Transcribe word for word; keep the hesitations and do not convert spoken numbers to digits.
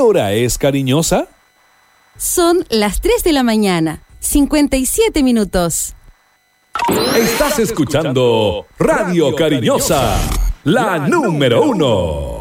hora es, cariñosa? Son las tres de la mañana, cincuenta y siete minutos. Estás escuchando Radio Cariñosa, la número uno.